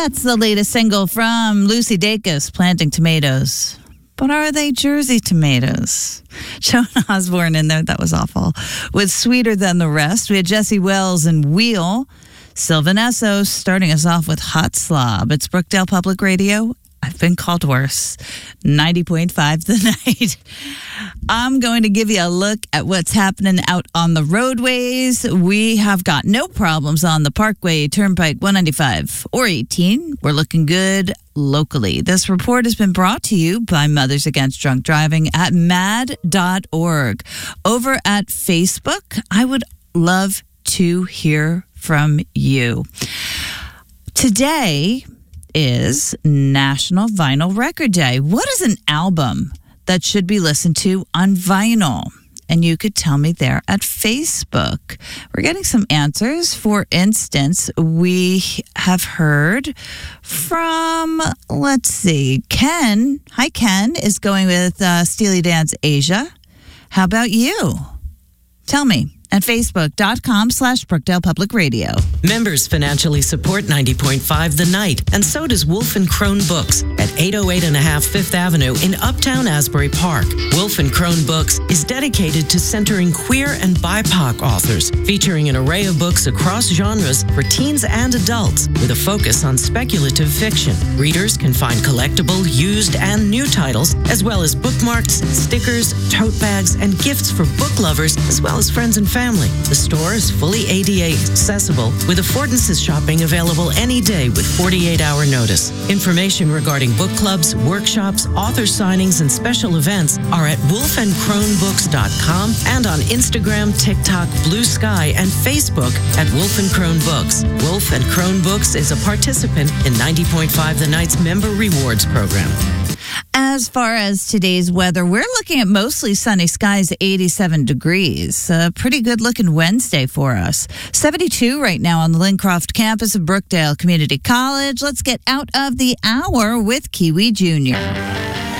That's the latest single from Lucy Dacus, Planting Tomatoes. But are they Jersey tomatoes? Joan Osborne in there, that was awful. With Sweeter Than the Rest, we had Jesse Wells and Wheel. Sylvan Esso starting us off with Hot Slob. It's Brookdale Public Radio. I've been called worse. 90.5 The Night. I'm going to give you a look at what's happening out on the roadways. We have got no problems on the Parkway, Turnpike 195 or 18. We're looking good locally. This report has been brought to you by Mothers Against Drunk Driving at mad.org. Over at Facebook, I would love to hear from you. Today is National Vinyl Record Day. What is an album that should be listened to on vinyl? And you could tell me there at Facebook. We're getting some answers. For instance, we have heard from, let's see, Ken. Hi, Ken is going with Steely Dan's Asia. How about you? Tell me. At Facebook.com/Brookdale Public Radio. Members financially support 90.5 The Night, and so does Wolf and Crone Books at 808 and a half Fifth Avenue in Uptown Asbury Park. Wolf and Crone Books is dedicated to centering queer and BIPOC authors, featuring an array of books across genres for teens and adults, with a focus on speculative fiction. Readers can find collectible, used, and new titles, as well as bookmarks, stickers, tote bags, and gifts for book lovers, as well as friends and family. The store is fully ADA accessible, with affordances shopping available any day with 48-hour notice. Information regarding book clubs, workshops, author signings, and special events are at wolfandcronebooks.com and on Instagram, TikTok, Blue Sky, and Facebook at Wolf and Crone Books. Wolf and Crone Books is a participant in 90.5 The Night's Member Rewards Program. As far as today's weather, we're looking at mostly sunny skies, 87 degrees. A pretty good looking Wednesday for us. 72 right now on the Lincroft campus of Brookdale Community College. Let's get out of the hour with Kiwi Jr.